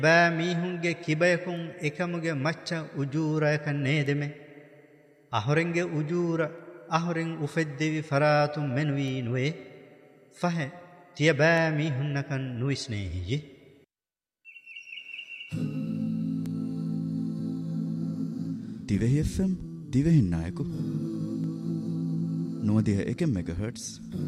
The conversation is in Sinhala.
බෑ මීහුන්ගේ කිබයකුන් එකමුගේ මච්ච උජූරයකන් නේදෙමෙ. අහොරෙන්ගේ උජූර අහොරෙන් උෆෙද්දෙවි ෆරාතුන් මෙනුවී නුවේ. ފަހެ ތިޔ ބައި މީހުންނަކަށް ނުވިސްނޭހިއްޖެ. ದಿವೆಹಿ ಎಫ್ಎಂ ದಿವೆಹಿನ್ ನಾಯಕು 91 ಮೆಗಾಹರ್ಟ್ಸ್